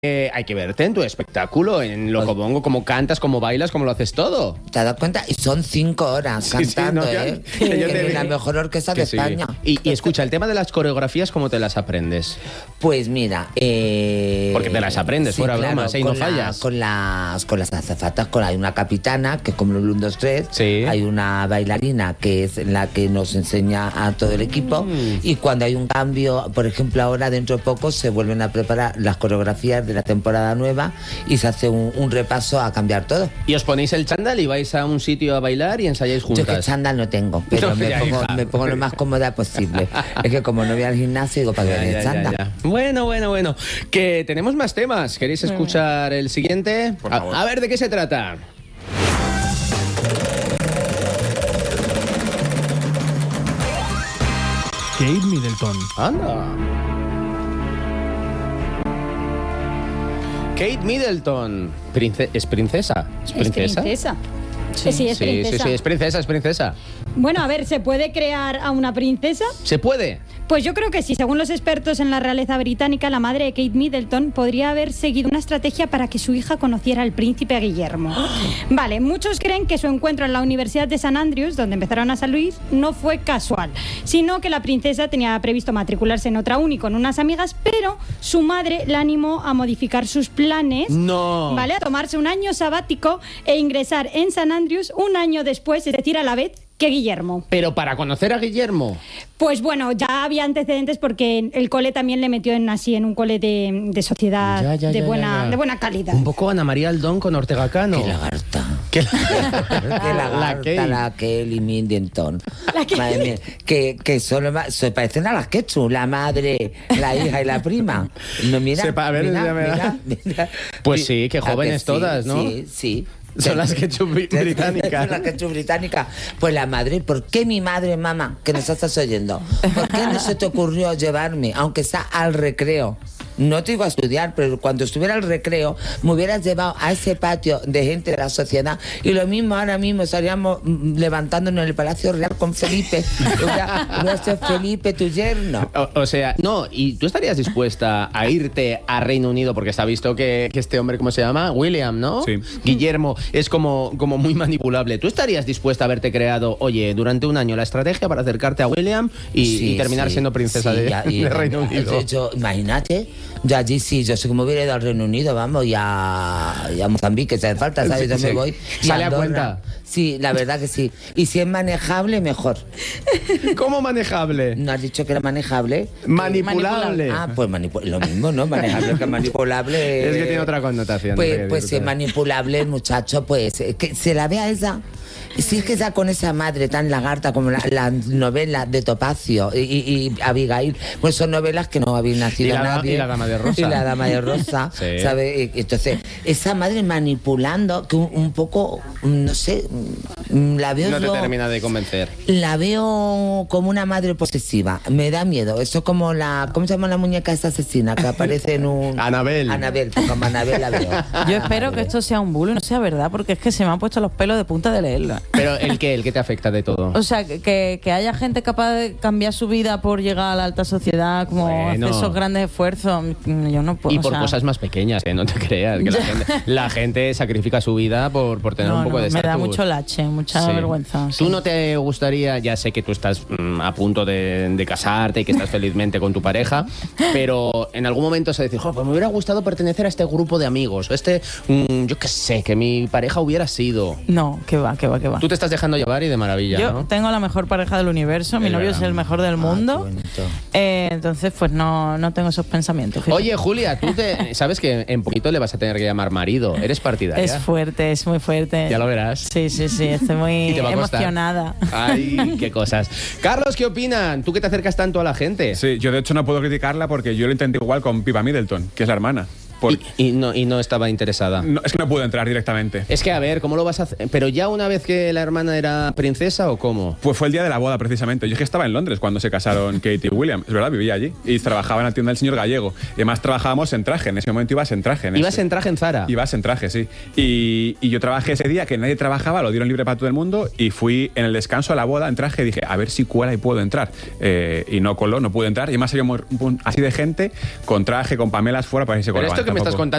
hay que verte en tu espectáculo, en lo que pongo, cómo cantas, cómo bailas, cómo lo haces todo. ¿Te has dado cuenta? Y son 5 horas cantando, en la mejor orquesta de España. Y escucha, el tema de las coreografías, ¿cómo te las aprendes? Pues mira, porque te las aprendes, fuera bromas, y no fallas. Con las azafatas, hay una capitana, que es como el 1, 2, 3, hay una bailarina, que es la que nos enseña a todo el equipo, y cuando hay un cambio, por ejemplo, ahora dentro de poco se vuelven a preparar las coreografías de la temporada nueva y se hace un repaso a cambiar todo. ¿Y os ponéis el chándal y vais a un sitio a bailar y ensayáis juntas? Yo que chándal no tengo, pero no, me pongo lo más cómoda posible. Es que como no voy al gimnasio, digo, ¿para qué voy a chándal? Bueno, que tenemos más temas. ¿Queréis escuchar el siguiente? Por favor. A ver, ¿de qué se trata? Kate Middleton. Anda. Kate Middleton. ¿Es princesa? ¿Es princesa? Sí, es princesa. Sí, es princesa. Bueno, a ver, ¿se puede crear a una princesa? ¿Se puede? Pues yo creo que sí. Según los expertos en la realeza británica, la madre de Kate Middleton podría haber seguido una estrategia para que su hija conociera al príncipe Guillermo. Vale, muchos creen que su encuentro en la Universidad de St. Andrews, donde empezaron a salir, no fue casual, sino que la princesa tenía previsto matricularse en otra uni con unas amigas, pero su madre la animó a modificar sus planes, ¿vale? A tomarse un año sabático e ingresar en St. Andrews un año después, es decir, a la vez que Guillermo. ¿Pero para conocer a Guillermo? Pues bueno, ya había antecedentes porque el cole también le metió en un cole de sociedad de buena calidad. Un poco Ana María Aldón con Ortega Cano. Qué lagarta. La Kelly Middleton. Madre mía, que solo se parecen a las Quechu, la madre, la hija y la prima. No, mira, mira. Pues sí, qué jóvenes todas, ¿no? Sí. Son las Ketchup británicas. Son las Ketchup británicas. Pues la madre, ¿por qué mi madre, mamá, que nos estás oyendo? ¿Por qué no se te ocurrió llevarme, aunque sea al recreo? No te iba a estudiar, pero cuando estuviera al recreo me hubieras llevado a ese patio de gente de la sociedad. Y lo mismo ahora mismo estaríamos levantándonos en el Palacio Real con Felipe. Hubiera sido Felipe tu yerno. O sea, no, ¿y tú estarías dispuesta a irte a Reino Unido? Porque está visto que este hombre, ¿cómo se llama? William, ¿no? Sí. Guillermo, es como muy manipulable. ¿Tú estarías dispuesta a haberte creado, oye, durante un año la estrategia para acercarte a William y terminar siendo princesa de Reino Unido? Imagínate. Yo allí sí, yo sé que me hubiera ido al Reino Unido, vamos, y a Mozambique, si hace falta, ¿sabes? Yo me voy. ¿Sale a cuenta? Sí, la verdad que sí. Y si es manejable, mejor. ¿Cómo manejable? ¿No has dicho que era manejable? Manipulable. Ah, pues lo mismo, ¿no? Manejable que manipulable. Es que tiene otra connotación. Pues si es manipulable el muchacho, pues que se la vea esa. Si es que ya con esa madre tan lagarta como la novela de Topacio y Abigail, pues son novelas que no habían nacido nadie. Y la Dama de Rosa. Y la Dama de Rosa, sí. ¿sabes? Entonces, esa madre manipulando, que un poco, no sé, la veo no te termina de convencer. La veo como una madre posesiva. Me da miedo. Eso es como ¿cómo se llama la muñeca esa asesina que aparece en un... Anabel, pues como Anabel la veo. Yo espero que esto sea un bulo y no sea verdad, porque es que se me han puesto los pelos de punta de leerla. Pero ¿el qué te afecta de todo? O sea, que haya gente capaz de cambiar su vida por llegar a la alta sociedad, como hacer esos grandes esfuerzos, yo no puedo. Y por cosas más pequeñas, no te creas, que la gente sacrifica su vida por tener un poco de estatus. Me da mucho lache, mucha vergüenza. ¿Tú no te gustaría, ya sé que tú estás a punto de casarte y que estás felizmente con tu pareja, pero en algún momento se dice, pues me hubiera gustado pertenecer a este grupo de amigos, o yo qué sé, que mi pareja hubiera sido... No, que va. Tú te estás dejando llevar y de maravilla, Yo ¿no? tengo la mejor pareja del universo, mi novio es el mejor del mundo, entonces pues no tengo esos pensamientos. Fíjate. Oye, Julia, tú sabes que en poquito le vas a tener que llamar marido, ¿eres partidaria? Es fuerte, es muy fuerte. Ya lo verás. Sí, estoy muy emocionada. Ay, qué cosas. Carlos, ¿qué opinan? ¿Tú que te acercas tanto a la gente? Sí, yo de hecho no puedo criticarla porque yo lo intenté igual con Pippa Middleton, que es la hermana. Y no estaba interesada. No, es que no pudo entrar directamente. Es que, a ver, ¿cómo lo vas a hacer? ¿Pero ya una vez que la hermana era princesa o cómo? Pues fue el día de la boda, precisamente. Yo es que estaba en Londres cuando se casaron Kate y William. Es verdad, vivía allí. Y trabajaba en la tienda del señor Gallego. Y además trabajábamos en traje. En ese momento ibas en traje. ¿Ibas en traje en Zara? Ibas en traje, sí. Y yo trabajé ese día, que nadie trabajaba, lo dieron libre para todo el mundo. Y fui en el descanso a la boda en traje y dije, a ver si cuela y puedo entrar. Y no coló, no pude entrar. Y además había así de gente con traje, con pamelas fuera para que se colaban. que me estás contando